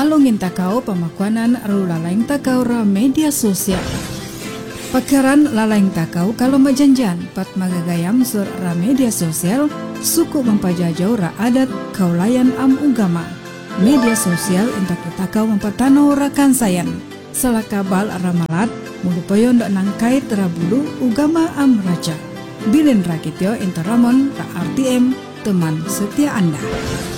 alungin takau pamakuanan aru lalaing takau ra media sosial. Pakaran lalaing takau kalau majanjan pat magagayam sur ra media sosial suku mempajajau ra adat kaulayan am ugama. Media sosial entak takau mempatano ra kansayan. Salah kabal ramalat mulupayon dak nangkait ra bulu ugama am raja. Bilin Rakityo Interamon ra RTM teman setia Anda.